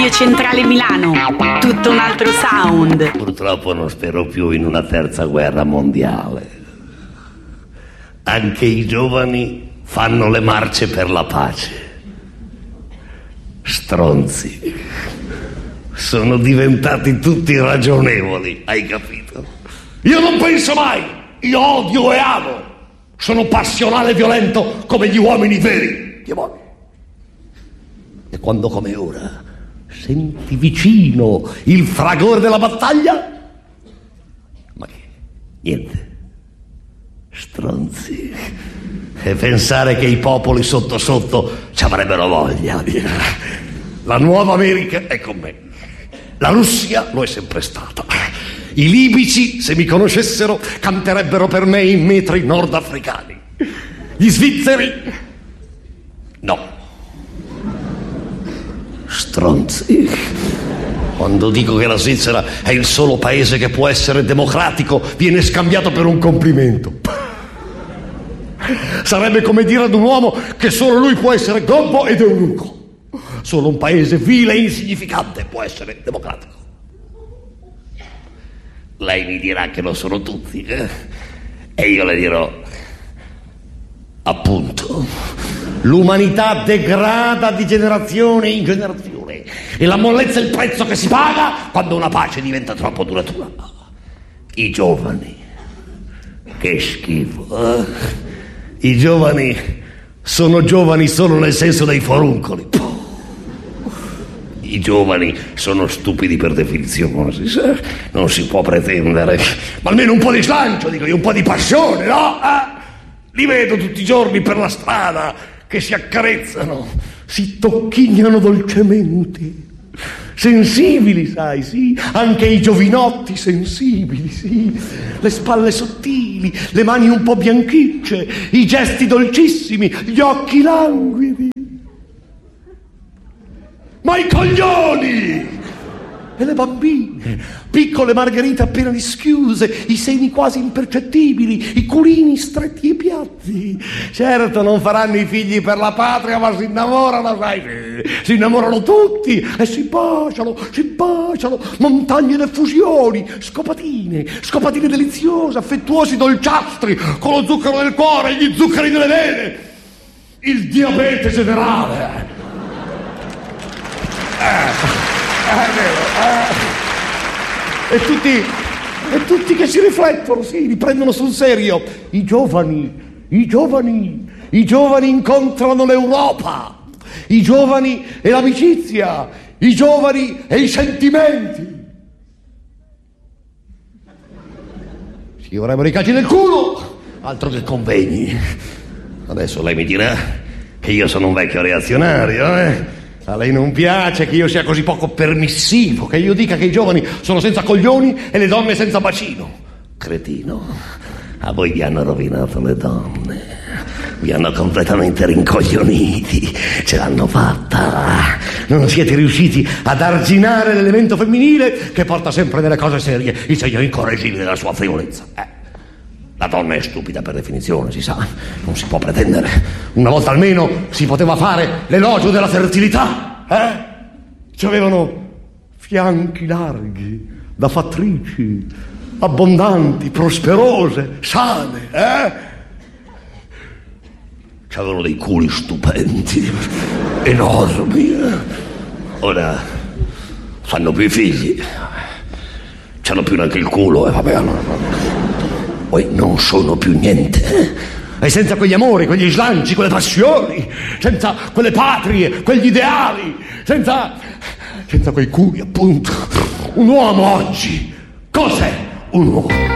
Radio Centrale Milano, tutto un altro sound. Purtroppo non spero più in una terza guerra mondiale. Anche i giovani fanno le marce per la pace. Stronzi. Sono diventati tutti ragionevoli, hai capito? Io non penso mai, io odio e amo. Sono passionale e violento come gli uomini veri. E quando come ora senti vicino il fragore della battaglia, ma che? Niente. Stronzi. E pensare che i popoli sotto sotto ci avrebbero voglia. La nuova America è con me. La Russia lo è sempre stata. I libici, se mi conoscessero, canterebbero per me in metri nordafricani. Gli svizzeri no. Stronzi. Quando dico che la Svizzera è il solo paese che può essere democratico, viene scambiato per un complimento. Sarebbe come dire ad un uomo che solo lui può essere gobbo ed eunuco. Solo un paese vile e insignificante può essere democratico. Lei mi dirà che lo sono tutti, e io le dirò, appunto, l'umanità degrada di generazione in generazione e la mollezza è il prezzo che si paga quando una pace diventa troppo duratura. I giovani, che schifo, I giovani sono giovani solo nel senso dei foruncoli. I giovani sono stupidi per definizione, non si può pretendere, ma almeno un po' di slancio, dico io, un po' di passione, no? Li vedo tutti i giorni per la strada che si accarezzano, si tocchignano dolcemente, sensibili, sai, sì, anche i giovinotti sensibili, sì, le spalle sottili, le mani un po' bianchicce, i gesti dolcissimi, gli occhi languidi. Ma i coglioni! E le bambine, piccole margherite appena rischiuse, i seni quasi impercettibili, i culini stretti e piatti. Certo, non faranno i figli per la patria, ma si innamorano, sai, si innamorano tutti e si baciano, montagne d'effusioni, scopatine deliziose, affettuosi dolciastri, con lo zucchero del cuore e gli zuccheri delle vene. Il diabete generale. E tutti che si riflettono, sì, li prendono sul serio. I giovani incontrano l'Europa, i giovani e l'amicizia, i giovani e i sentimenti. Si vorrebbero i calci nel culo, altro che convegni. Adesso lei mi dirà che io sono un vecchio reazionario, A lei non piace che io sia così poco permissivo, che io dica che i giovani sono senza coglioni e le donne senza bacino. Cretino, a voi vi hanno rovinato le donne, vi hanno completamente rincoglioniti, ce l'hanno fatta. Non siete riusciti ad arginare l'elemento femminile che porta sempre nelle cose serie il segno incorreggibile della sua frivolezza. La donna è stupida per definizione, si sa, non si può pretendere. Una volta almeno si poteva fare l'elogio della fertilità, Ci avevano fianchi larghi, da fattrici, abbondanti, prosperose, sane, Ci avevano dei culi stupendi, enormi, Ora fanno più i figli, c'hanno più neanche il culo, vabbè, allora. Poi non sono più niente. E senza quegli amori, quegli slanci, quelle passioni, senza quelle patrie, quegli ideali, senza quei culi, appunto. Un uomo oggi, cos'è un uomo?